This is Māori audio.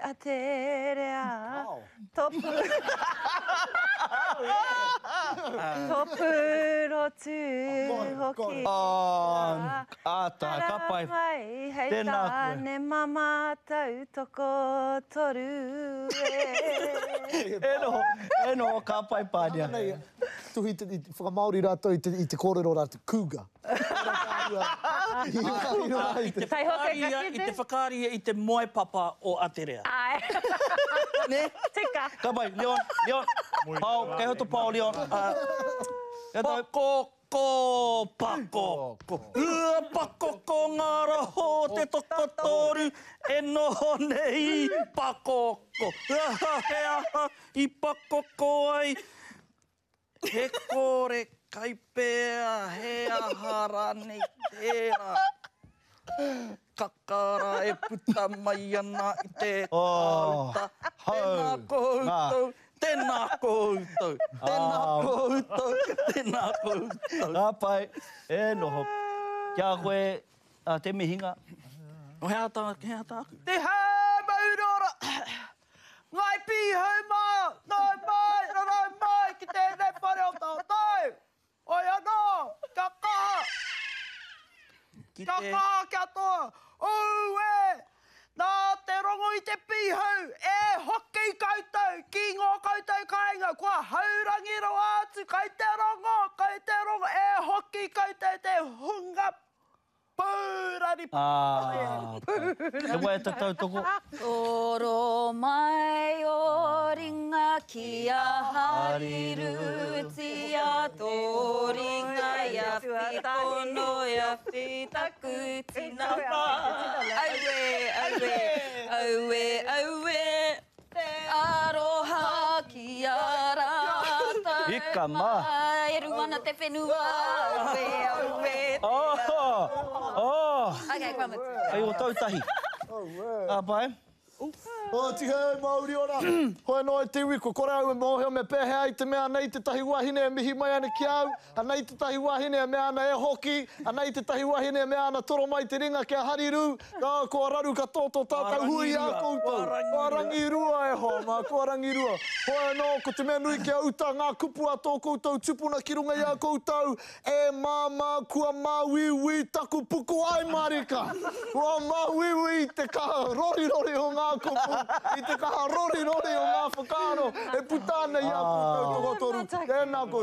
a te rea. Topu. Topu rotu hoki. Ata, ka pai. Mai hei Tēnā koe. tāne mama tau toko toru E no, ka pai pānia. Nei, tuhi te whakamauri rātou i te kōrero rātou cougar. I te whakaaria i te moe papa o Aterea. Ai. Ne? Tika. Ka pai, Leon. Pau, kei hoto pau, Leon. Pako, pako. Pako ko ngara ho te tokotoru. E noho nei pako. He aha i pako ko ai. He kore kai pēa, he aha rane tērā. Kakara e puta mai ana i te kauta. Tēnā koutou, tēnā koutou, tēnā koutou, tēnā koutou. Ka pai, e noho. Kia koe, te mihinga. O hea tā aku. Te hea maurora. Ngai pihau mā, nai mai, ki tēnei pare o tātou. Oi anō, kia kaha. Kia kaha kia toa. Ou e, nā te rongo i te pihau, e hoki koutou, ki ngō koutou kāinga, kua haurangi ro atu, kai te rongo, e hoki koutou te hunga pūrari. Te wai tatau toko. Oro mai o ringa ki a hariru tia tō ringa ia whitono ia whitaku tina wā. Aue, aroha ki a rāta. Ika mā. E ruana te whenua. Aue. Okay, promise. Ai o tautahi. Pai. O ti hei mauri ora. Hoi no e te wiko, kore au e moheo me pēhe ai te mea nei te tahi wahine e mihi mai ana ki au. Anei te tahi wahine e mea ana e hoki. Anei te tahi wahine e mea ana toro mai te ringa kia hariru. Kua raru ka tōtō tātou hui a koutou. Kua rangi rua e ho, mā kua rangi rua. Hoi no, ko te mea nui kia uta ngā kupu a tō koutou tupuna ki runga i a koutou. E māma kua māwiwi taku puku ai marika. Kua māwiwi i te kaha rori o ngā kupu. I te kaha rori o ngā whakaaro. E putana i a koutou tokotoru. Tēnā koutou.